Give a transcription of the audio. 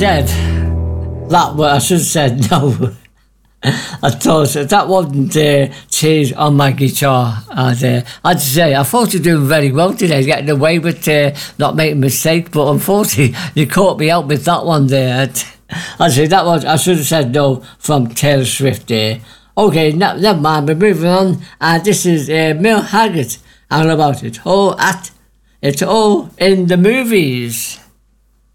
said that. Well, I should have said no. I thought that wasn't cheese on my guitar. And I'd say I thought you're doing very well today, getting away with not making mistakes. But unfortunately, you caught me out with that one there. I'd say that was. I should have said no from Taylor Swift there. Okay, never mind. We're moving on. This is Merle Haggard. And about it all in the movies.